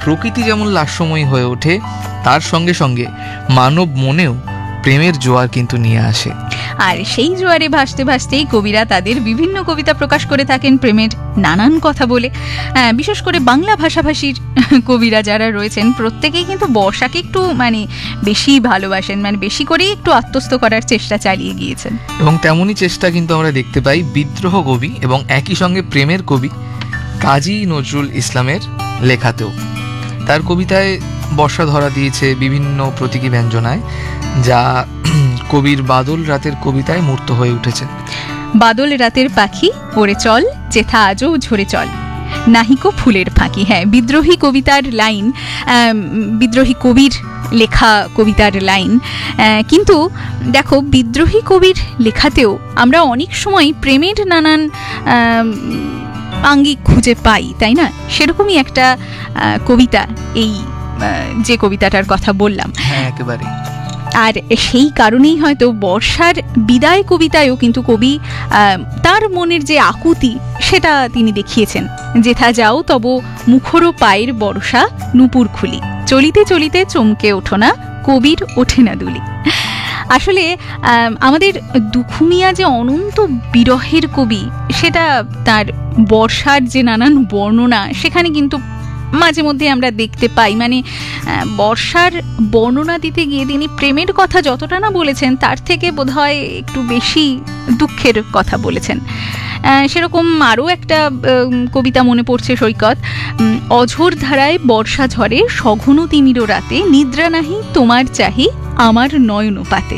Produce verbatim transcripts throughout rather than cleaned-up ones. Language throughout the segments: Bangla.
প্রকৃতি যেমন লাস্যময়ী হয়ে ওঠে, তার সঙ্গে সঙ্গে মানব মনেও প্রেমের জোয়ার কিন্তু নিয়ে আসে। আর সেই জোয়ারে ভাসতে ভাসতেই কবিরা তাদের বিভিন্ন কবিতা প্রকাশ করে থাকেন প্রেমের নানান কথা বলে। বিশেষ করে বাংলা ভাষাভাষীর কবিরা যারা রয়েছেন প্রত্যেকেই কিন্তু বর্ষাকে একটু মানে বেশি ভালোবাসেন, মানে বেশি করেই একটু আত্মস্থ করার চেষ্টা চালিয়ে গিয়েছেন। এবং তেমনই চেষ্টা কিন্তু আমরা দেখতে পাই বিদ্রোহ কবি এবং একই সঙ্গে প্রেমের কবি কাজী নজরুল ইসলামের লেখাতেও। তার কবিতায় বর্ষা ধরা দিয়েছে বিভিন্ন প্রতীকী ব্যঞ্জনায়, যা কবির বাদল রাতের কবিতায় মূর্ত হয়ে উঠেছে। বাদল রাতের পাখি ওরে চল, যেথা আজও ঝরে চল, নাহিকো ফুলের ফাঁকি। হ্যাঁ, বিদ্রোহী কবিতার লাইন, বিদ্রোহী কবির লেখা কবিতার লাইন। কিন্তু দেখো, বিদ্রোহী কবির লেখাতেও আমরা অনেক সময় প্রেমের নানান আঙ্গিক খুঁজে পাই, তাই না? সেরকমই একটা কবিতা এই যে কবিতাটার কথা বললাম। হ্যাঁ, একেবারে। আর সেই কারণেই হয়তো বর্ষার বিদায় কবিতায়ও কিন্তু কবি তার মনের যে আকুতি সেটা তিনি দেখিয়েছেন। যেথা যাও তব মুখরো পায়ের বর্ষা নূপুর খুলি, চলিতে চলিতে চমকে ওঠো না, কবির ওঠে না দুলি। আসলে আমাদের দুখুমিয়া যে অনন্ত বিরহের কবি, সেটা তার বর্ষার যে নানান বর্ণনা সেখানে কিন্তু মাঝে মধ্যে আমরা দেখতে পাই। মানে বর্ষার বর্ণনা দিতে গিয়ে তিনি প্রেমের কথা যতটা না বলেছেন, তার থেকে বোধহয় একটু বেশি দুঃখের কথা বলেছেন। সেরকম আরও একটা কবিতা মনে পড়ছে সৈকত, অঝোর ধারায় বর্ষা ঝরে, সঘন তিমির রাতে, নিদ্রা নাহি তোমার চাহি আমার নয়নপাতে।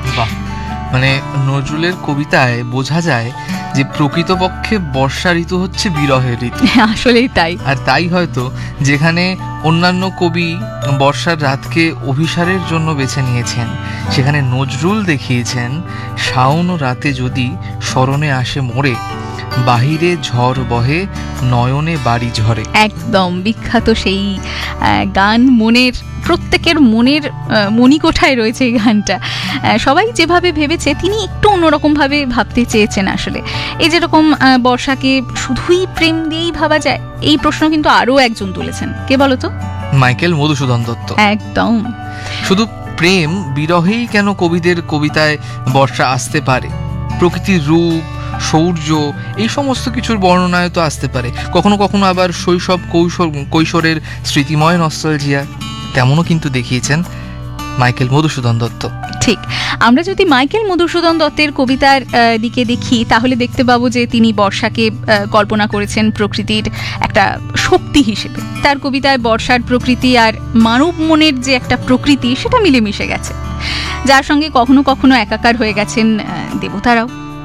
মানে নজরুলের কবিতায় বোঝা যায় যে প্রকৃতপক্ষে বর্ষা ঋতু হচ্ছে বিরহের ঋতু। আসলেই তাই। আর তাই হয়তো যেখানে অন্যান্য কবি বর্ষার রাতকে অভিসারের জন্য বেছে নিয়েছেন, সেখানে নজরুল দেখিয়েছেন শাওন রাতে যদি স্মরণে আসে মোরে, বাহিরে ঝড় বহে নয়নে বাড়ি ঝরে। একদম বিখ্যাত সেই গান, মনের প্রত্যেকের মনের মণিকোঠায় রয়েছে এই গানটা। সবাই যেভাবে ভেবেছে তিনি একটু অন্যরকমভাবে ভাবতে চেয়েছেন। আসলে এই যেরকম বর্ষাকে শুধুই প্রেম দিয়েই ভাবা যায়, এই প্রশ্ন কিন্তু আরও একজন তুলেছেন। কে বলতো? মাইকেল মধুসূদন দত্ত। একদম। শুধু প্রেম বিরহেই কেন কবিদের কবিতায় বর্ষা আসতে পারে? প্রকৃতির রূপ, সৌর্য, এই সমস্ত কিছুর বর্ণনায় তো আসতে পারে। কখনো কখনো আবার শৈশব, কৈশোর কৈশোরের স্মৃতিময় নস্টালজিয়া, তেমনও কিন্তু দেখিয়েছেন মাইকেল মধুসূদন দত্ত। ঠিক, আমরা যদি মাইকেল মধুসূদন দত্তের কবিতার দিকে দেখি তাহলে দেখতে পাবো যে তিনি বর্ষাকে কল্পনা করেছেন প্রকৃতির একটা শক্তি হিসেবে। তার কবিতায় বর্ষার প্রকৃতি আর মানব মনের যে একটা প্রকৃতি সেটা মিলেমিশে গেছে, যার সঙ্গে কখনো কখনো একাকার হয়ে গেছেন দেবতারাও।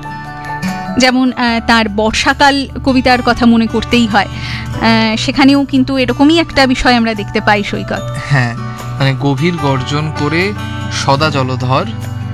যেমন তার বর্ষাকাল কবিতার কথা মনে করতেই হয়, সেখানেও কিন্তু এরকমই একটা বিষয় আমরা দেখতে পাই সৈকত। হ্যাঁ, মানে গভীর গর্জন করে সদা জলধর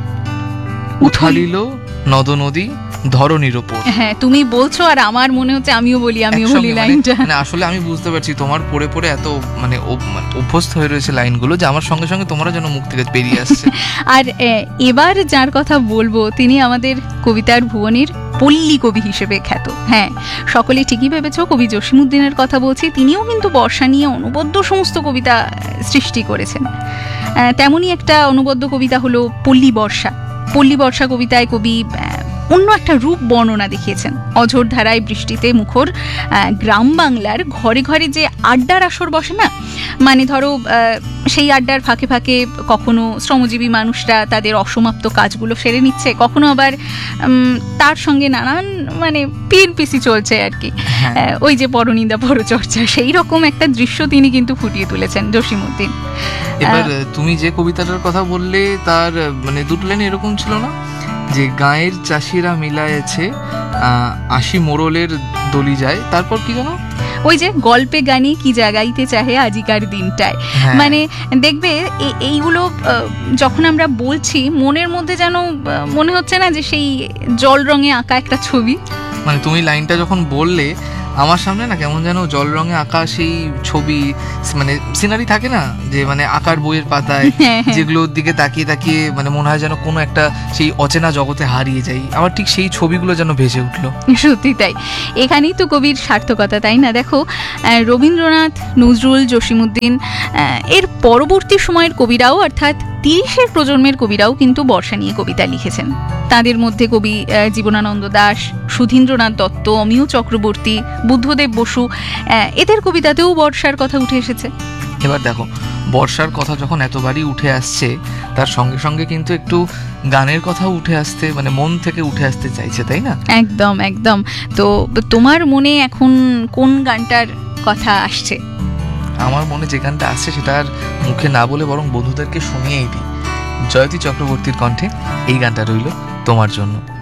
উঠালিল নদ নদী ধরণীর উপর। হ্যাঁ, তুমি বলছো আর আমার মনে হচ্ছে আমিও বলি আমিও বলি লাইনটা। মানে আসলে আমি বুঝতে পারছি তোমার পড়ে পড়ে এত মানে অভ্যস্ত হয়ে রয়েছে লাইনগুলো, যে আমার সঙ্গে সঙ্গে তোমরা যেন মুখ থেকে বেরিয়ে আসছে। আর এবার যার কথা বলবো তিনি আমাদের কবিতার ভুবনের পল্লী কবি হিসেবে খ্যাত। হ্যাঁ, সকলে ঠিকই ভেবেছো, কবি জসিমউদ্দিনের কথা বলছি। তিনিও কিন্তু বর্ষা নিয়ে অনবদ্য সমস্ত কবিতা সৃষ্টি করেছেন। তেমনই একটা অনবদ্য কবিতা হলো পল্লী বর্ষা। পল্লী বর্ষা কবিতায় কবি অন্য একটা রূপ বর্ণনা দেখিয়েছেন। অঝোর ধারায় বৃষ্টিতে মুখর গ্রাম বাংলার ঘরে ঘরে যে আড্ডার আসর বসে না, মানে ধরো সেই আড্ডার ফাঁকে ফাঁকে কখনো শ্রমজীবী মানুষরা তাদের অসমাপ্ত কাজগুলো সেরে নিচ্ছে, কখনো আবার তার সঙ্গে নানান মানে পিএনপিসি চলছে আর কি, ওই যে পরনিন্দা পরচর্চা, সেই রকম একটা দৃশ্য তিনি কিন্তু ফুটিয়ে তুলেছেন জসিমউদ্দিন। এবার তুমি যে কবিতাটার কথা বললে তার মানে দুটো লাইন এরকম ছিল না, যে গায়ের চাষিরা মিলায়েছে আশি মোড়লের দলি যায়, তারপর কি জানো, ওই যে গল্পে গানে কি জাগাইতে চাহে আজিকার দিনটায়। মানে দেখবে এইগুলো যখন আমরা বলছি মনের মধ্যে যেন মনে হচ্ছে না যে সেই জল রঙে আঁকা একটা ছবি। মানে তুমি লাইনটা যখন বললে আমার সামনে না কেমন যেন জল রঙে আঁকা সেই ছবি, মানে সিনারি থাকে না যে মানে আঁকার বইয়ের পাতায়, যেগুলোর দিকে তাকিয়ে তাকিয়ে মানে মনে হয় যেন কোনো একটা সেই অচেনা জগতে হারিয়ে যাই, আমার ঠিক সেই ছবিগুলো যেন ভেসে উঠলো। সত্যি তাই, এখানেই তো কবির সার্থকতা, তাই না? দেখো, রবীন্দ্রনাথ, নজরুল, জসিমউদ্দিন, এর পরবর্তী সময়ের কবিরাও অর্থাৎ তিরিশের প্রজন্মের কবিরাও কিন্তু বর্ষা নিয়ে কবিতা লিখেছেন। তাদের মধ্যে কবি জীবনানন্দ দাশ, সুধীন্দ্রনাথ দত্ত, অমিয় চক্রবর্তী, বুদ্ধদেব বসু, এদের কবিতাতেও বর্ষার কথা উঠে এসেছে। এবার দেখো, বর্ষার কথা যখন এতবারই উঠে আসছে, তার সঙ্গে সঙ্গে কিন্তু একটু গানের কথাও উঠে আসতে, মানে মন থেকে উঠে আসতে চাইছে, তাই না? একদম একদম। তো তোমার মনে এখন কোন গানটার কথা আসছে? আমার মনে যে গানটা আসছে সেটা আর মুখে না বলে বরং বন্ধুদেরকে শুনিয়েই দিই। জয়তী চক্রবর্তীর কণ্ঠে এই গানটা রইল তোমার জন্য।